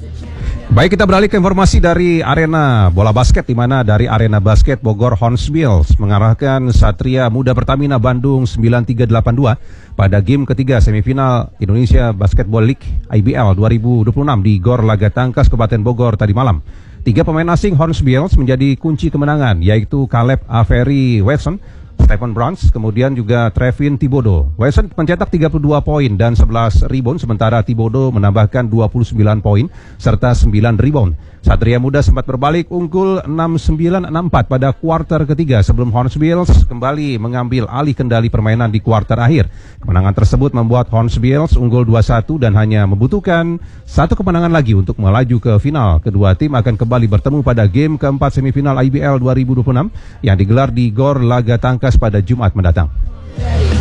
Baik, kita beralih ke informasi dari arena bola basket, di mana dari arena basket Bogor Hornbills mengarahkan Satria Muda Pertamina Bandung 9382 pada game ketiga semifinal Indonesia Basketball League IBL 2026 di Gor Laga Tangkas Kabupaten Bogor tadi malam. 3 pemain asing Hornbills menjadi kunci kemenangan, yaitu Caleb Avery Wesson, Stephen Browns, kemudian juga Trevin Thibodeau. Wesson mencetak 32 poin dan 11 rebound, sementara Thibodeau menambahkan 29 poin serta 9 rebound. Satria Muda sempat berbalik unggul 69-64 pada kuarter ketiga sebelum Hornbills kembali mengambil alih kendali permainan di kuarter akhir. Kemenangan tersebut membuat Hornbills unggul 2-1 dan hanya membutuhkan satu kemenangan lagi untuk melaju ke final. Kedua tim akan kembali bertemu pada game keempat semifinal IBL 2026 yang digelar di Gor Laga Tangkas pada Jumat mendatang.